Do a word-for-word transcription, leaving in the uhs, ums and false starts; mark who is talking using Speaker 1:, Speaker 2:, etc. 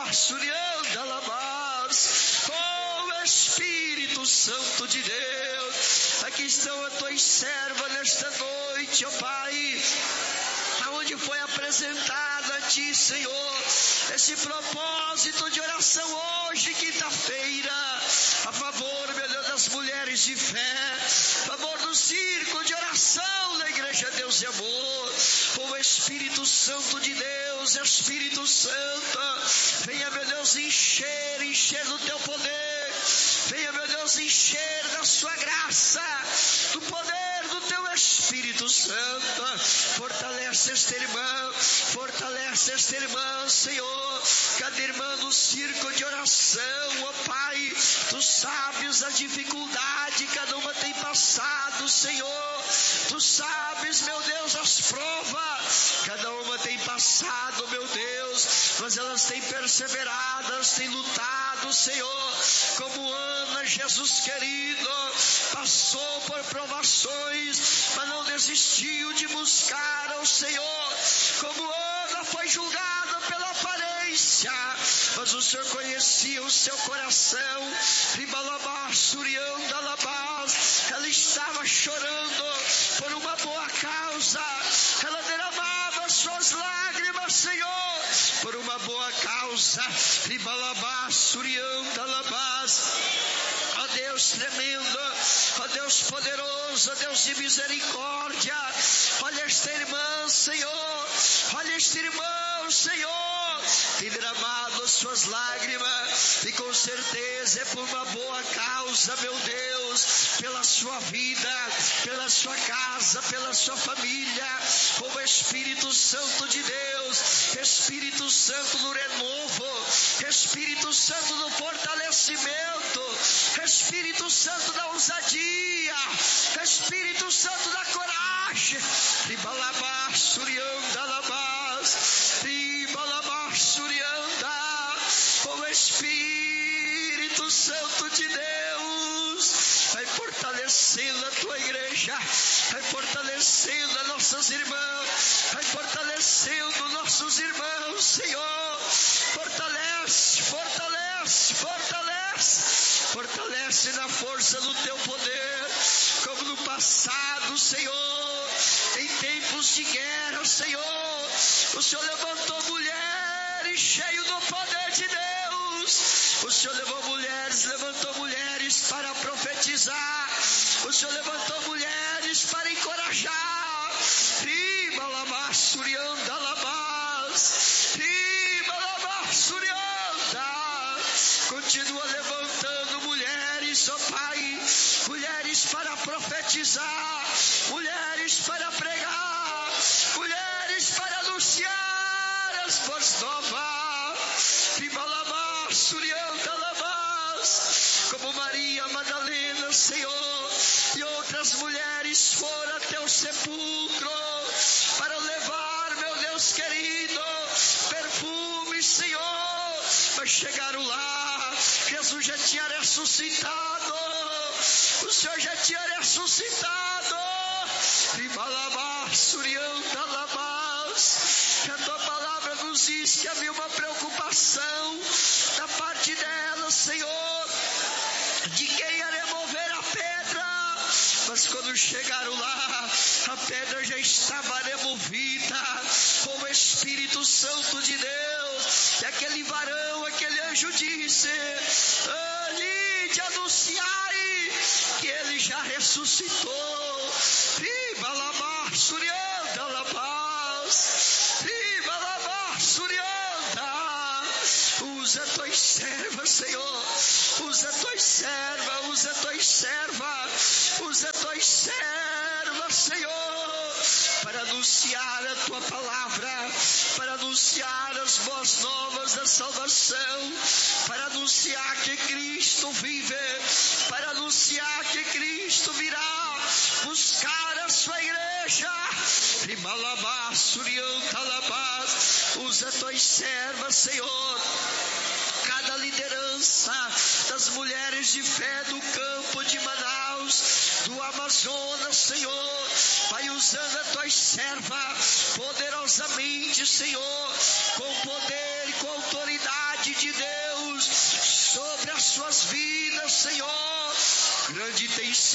Speaker 1: Oh Espírito Santo de Deus, aqui estão as tuas servas nesta noite, ó Pai, aonde foi apresentado a Ti, Senhor, esse propósito de oração hoje, quinta-feira, a favor, meu Deus, das mulheres de fé, a favor do círculo de oração da Igreja Deus e Amor. O Espírito Santo de Deus, Espírito Santo, venha, meu Deus, encher, encher do Teu poder, venha, meu Deus, encher da Sua graça, do poder do Teu Espírito Santo. Fortalece esta irmã, fortalece esta irmã, Senhor, cada irmã do círculo de oração, ó Pai, Tu sabes a dificuldade que cada uma tem passado, Senhor, Tu sabes, meu Deus, as provas, cada uma tem passado, meu Deus, mas elas têm perseverado, elas têm lutado, Senhor, como Ana, Jesus querido, passou por provações, mas não desistiu de buscar ao Senhor, como Ana foi julgada pela aparência, mas o Senhor conhecia o seu coração. Ela estava chorando por uma boa causa, ela derramava suas lágrimas, Senhor, por uma boa causa. Ó Deus tremendo, ó Deus poderoso, ó Deus de misericórdia, olha esta irmã, Senhor, olha este irmão, Senhor, tem derramado as suas lágrimas, e com certeza é por uma boa causa, meu Deus, pela sua vida, pela sua casa, pela sua família. O Espírito Santo de Deus, Espírito Santo do renovo, Espírito Santo do fortalecimento, Espírito Santo da ousadia, Espírito Santo da coragem. O Espírito Santo de Deus vai fortalecendo a tua igreja, vai fortalecendo as nossas irmãs, vai fortalecendo nossos irmãos, Senhor. Fortalece, fortalece, fortalece, fortalece na força do teu poder, como no passado, Senhor, em tempos de guerra, Senhor, o Senhor levantou mulheres cheias do poder de Deus, o Senhor levou mulheres, levantou mulheres para profetizar, o Senhor levantou mulheres para encorajar. Continua levantando mulheres, ó Pai, mulheres para profetizar, mulheres para pregar, mulheres para anunciar as boas novas. Como Maria Madalena, Senhor, e outras mulheres foram até o sepulcro para levar, meu Deus querido, perfume, Senhor, mas chegaram lá, Jesus já tinha ressuscitado, o Senhor já tinha ressuscitado. E a tua palavra nos diz que havia uma preocupação da parte dela, Senhor, de quem ia remover a pedra, mas quando chegaram lá, a pedra já estava removida. O Espírito Santo de Deus, e aquele varão, aquele anjo disse: ali de anunciai que ele já ressuscitou. Viva Lamar Surianda Labás, viva Lamar Surianda. Usa tuas servas, Senhor, usa tuas servas, usa tuas servas, usa tuas servas, Senhor, para anunciar a tua palavra, para anunciar as boas novas da salvação, para anunciar que Cristo vive, para anunciar que Cristo virá buscar a sua igreja. Usa tuas servas, Senhor, cada liderança das mulheres de fé do campo de Manaus, do Amazonas, Senhor, vai usando as tuas servas poderosamente, Senhor, com poder e com autoridade de suas vidas, Senhor. Grande tem sido